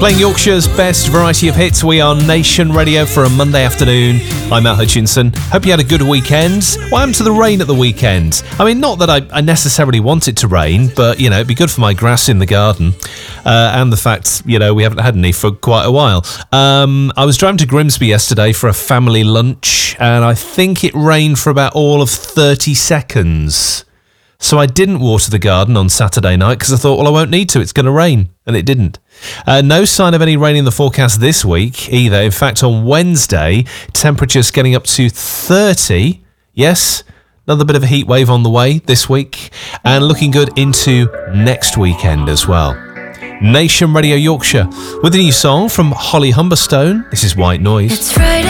Playing Yorkshire's best variety of hits. We are Nation Radio for a Monday afternoon. I'm Matt Hutchinson. Hope you had a good weekend. What happened to the rain at the weekend? I mean, not that I necessarily want it to rain, but, you know, it'd be good for my grass in the garden. And the fact, you know, we haven't had any for quite a while. I was driving to Grimsby yesterday for a family lunch, and I think it rained for about all of 30 seconds. So I didn't water the garden on Saturday night because I thought, well, I won't need to. It's going to rain. And it didn't. No sign of any rain in the forecast this week either. In fact, on Wednesday, temperatures getting up to 30. Yes, another bit of a heat wave on the way this week. And looking good into next weekend as well. Nation Radio Yorkshire with a new song from Holly Humberstone. This is White Noise. It's Friday.